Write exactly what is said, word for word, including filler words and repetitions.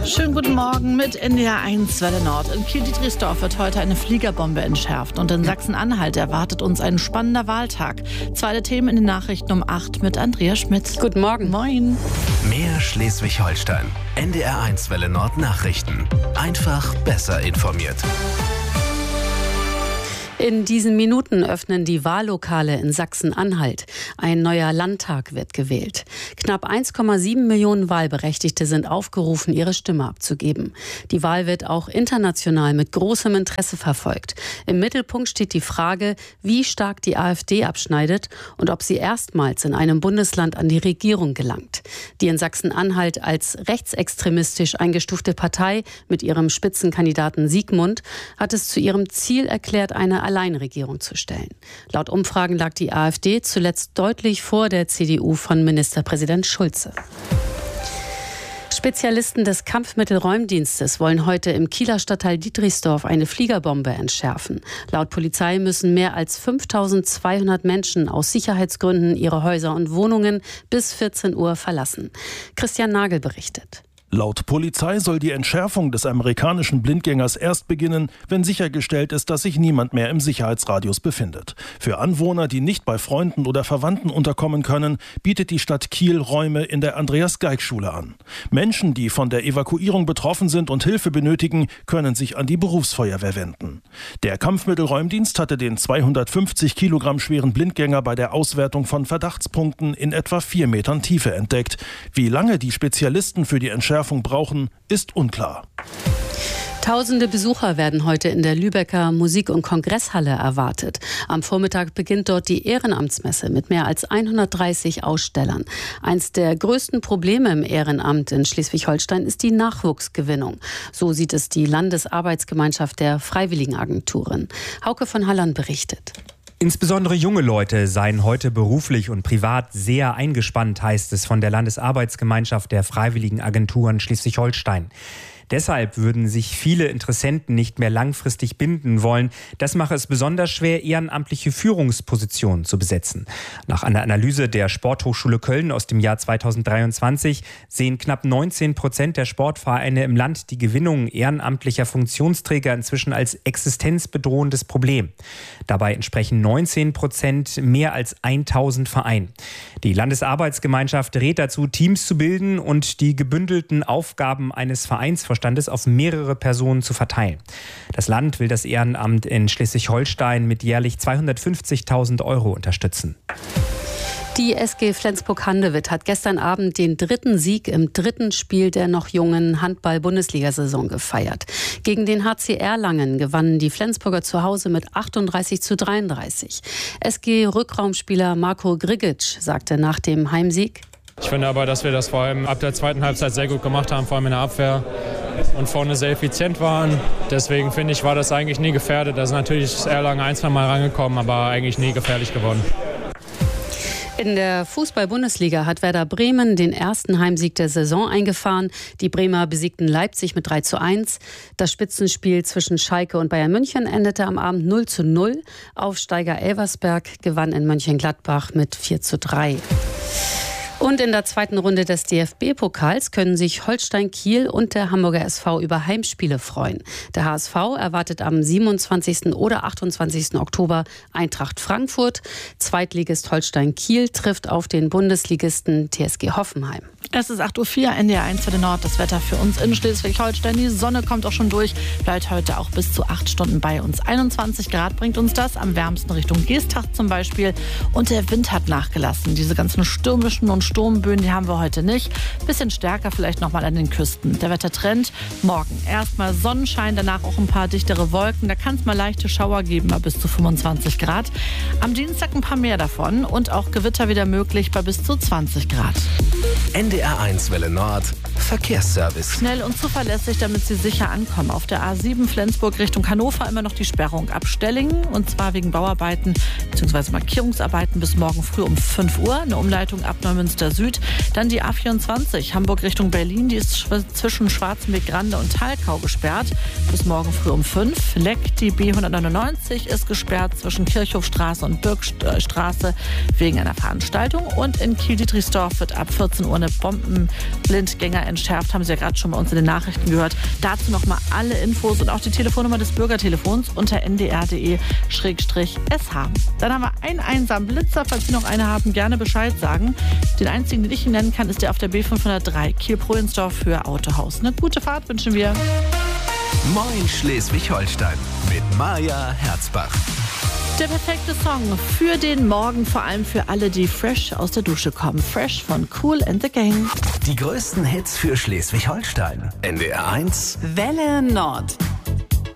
Schönen guten Morgen mit N D R eins Welle Nord. In Kiel-Dietrichsdorf wird heute eine Fliegerbombe entschärft. Und in Sachsen-Anhalt erwartet uns ein spannender Wahltag. Zweite Themen in den Nachrichten um acht mit Andrea Schmidt. Guten Morgen. Moin. Mehr Schleswig-Holstein. N D R eins Welle Nord Nachrichten. Einfach besser informiert. In diesen Minuten öffnen die Wahllokale in Sachsen-Anhalt. Ein neuer Landtag wird gewählt. Knapp eins Komma sieben Millionen Wahlberechtigte sind aufgerufen, ihre Stimme abzugeben. Die Wahl wird auch international mit großem Interesse verfolgt. Im Mittelpunkt steht die Frage, wie stark die AfD abschneidet und ob sie erstmals in einem Bundesland an die Regierung gelangt. Die in Sachsen-Anhalt als rechtsextremistisch eingestufte Partei mit ihrem Spitzenkandidaten Siegmund hat es zu ihrem Ziel erklärt, eine Alleinregierung zu stellen. Laut Umfragen lag die AfD zuletzt deutlich vor der C D U von Ministerpräsident Schulze. Spezialisten des Kampfmittelräumdienstes wollen heute im Kieler Stadtteil Dietrichsdorf eine Fliegerbombe entschärfen. Laut Polizei müssen mehr als fünftausendzweihundert Menschen aus Sicherheitsgründen ihre Häuser und Wohnungen bis vierzehn Uhr verlassen. Christian Nagel berichtet. Laut Polizei soll die Entschärfung des amerikanischen Blindgängers erst beginnen, wenn sichergestellt ist, dass sich niemand mehr im Sicherheitsradius befindet. Für Anwohner, die nicht bei Freunden oder Verwandten unterkommen können, bietet die Stadt Kiel Räume in der Andreas-Geig-Schule an. Menschen, die von der Evakuierung betroffen sind und Hilfe benötigen, können sich an die Berufsfeuerwehr wenden. Der Kampfmittelräumdienst hatte den zweihundertfünfzig Kilogramm schweren Blindgänger bei der Auswertung von Verdachtspunkten in etwa vier Metern Tiefe entdeckt. Wie lange die Spezialisten für die Entschärfung brauchen, ist unklar. Tausende Besucher werden heute in der Lübecker Musik- und Kongresshalle erwartet. Am Vormittag beginnt dort die Ehrenamtsmesse mit mehr als hundertdreißig Ausstellern. Eins der größten Probleme im Ehrenamt in Schleswig-Holstein ist die Nachwuchsgewinnung. So sieht es die Landesarbeitsgemeinschaft der Freiwilligenagenturen. Hauke von Halland berichtet. Insbesondere junge Leute seien heute beruflich und privat sehr eingespannt, heißt es von der Landesarbeitsgemeinschaft der Freiwilligenagenturen Schleswig-Holstein. Deshalb würden sich viele Interessenten nicht mehr langfristig binden wollen. Das mache es besonders schwer, ehrenamtliche Führungspositionen zu besetzen. Nach einer Analyse der Sporthochschule Köln aus dem Jahr zweitausenddreiundzwanzig sehen knapp neunzehn Prozent der Sportvereine im Land die Gewinnung ehrenamtlicher Funktionsträger inzwischen als existenzbedrohendes Problem. Dabei entsprechen neunzehn Prozent mehr als tausend Vereinen. Die Landesarbeitsgemeinschaft rät dazu, Teams zu bilden und die gebündelten Aufgaben eines Vereinsvorstandes auf mehrere Personen zu verteilen. Das Land will das Ehrenamt in Schleswig-Holstein mit jährlich zweihundertfünfzigtausend Euro unterstützen. Die S G Flensburg-Handewitt hat gestern Abend den dritten Sieg im dritten Spiel der noch jungen Handball-Bundesliga-Saison gefeiert. Gegen den H C Erlangen gewannen die Flensburger zu Hause mit achtunddreißig zu dreiunddreißig. S G-Rückraumspieler Marco Grigic sagte nach dem Heimsieg: Ich finde aber, dass wir das vor allem ab der zweiten Halbzeit sehr gut gemacht haben, vor allem in der Abwehr und vorne sehr effizient waren. Deswegen finde ich, war das eigentlich nie gefährdet. Da ist natürlich Erlangen ein, zwei Mal rangekommen, aber eigentlich nie gefährlich geworden. In der Fußball-Bundesliga hat Werder Bremen den ersten Heimsieg der Saison eingefahren. Die Bremer besiegten Leipzig mit drei zu eins. Das Spitzenspiel zwischen Schalke und Bayern München endete am Abend null zu null. Aufsteiger Elversberg gewann in Mönchengladbach mit vier zu drei. Und in der zweiten Runde des D F B-Pokals können sich Holstein Kiel und der Hamburger S V über Heimspiele freuen. Der H S V erwartet am siebenundzwanzigsten oder achtundzwanzigsten Oktober Eintracht Frankfurt. Zweitligist Holstein Kiel trifft auf den Bundesligisten T S G Hoffenheim. Es ist acht Uhr vier, N D R eins Welle Nord. Das Wetter für uns in Schleswig-Holstein. Die Sonne kommt auch schon durch, bleibt heute auch bis zu acht Stunden bei uns. einundzwanzig Grad bringt uns das, am wärmsten Richtung Geesthacht zum Beispiel. Und der Wind hat nachgelassen. Diese ganzen stürmischen und Sturmböen, die haben wir heute nicht. Bisschen stärker vielleicht nochmal an den Küsten. Der Wettertrend: morgen erstmal Sonnenschein, danach auch ein paar dichtere Wolken. Da kann es mal leichte Schauer geben, bei bis zu fünfundzwanzig Grad. Am Dienstag ein paar mehr davon und auch Gewitter wieder möglich bei bis zu zwanzig Grad. N D R eins Welle Nord Verkehrsservice. Schnell und zuverlässig, damit Sie sicher ankommen. Auf der A sieben Flensburg Richtung Hannover immer noch die Sperrung ab Stellingen. Und zwar wegen Bauarbeiten bzw. Markierungsarbeiten bis morgen früh um fünf Uhr. Eine Umleitung ab Neumünster Münster Süd. Dann die A vierundzwanzig Hamburg Richtung Berlin. Die ist zwischen Schwarzenberg-Grande und Thalkau gesperrt. Bis morgen früh um fünf. Leck, die B hundertneunundneunzig ist gesperrt zwischen Kirchhofstraße und Birkstraße wegen einer Veranstaltung. Und in Kiel-Dietrichsdorf wird ab vierzehn Uhr eine Bombenblindgänger entschärft. Haben Sie ja gerade schon bei uns in den Nachrichten gehört. Dazu nochmal alle Infos und auch die Telefonnummer des Bürgertelefons unter n d r punkt d e schrägstrich s h. Dann haben wir einen einsamen Blitzer. Falls Sie noch eine haben, gerne Bescheid sagen. Den einzigen, den ich Ihnen nennen kann, ist der auf der B fünfhundertdrei Kiel-Prohensdorf für Autohaus. Eine gute Fahrt wünschen wir. Moin Schleswig-Holstein mit Maja Herzbach. Der perfekte Song für den Morgen, vor allem für alle, die fresh aus der Dusche kommen. Fresh von Kool and the Gang. Die größten Hits für Schleswig-Holstein. N D R eins Welle Nord.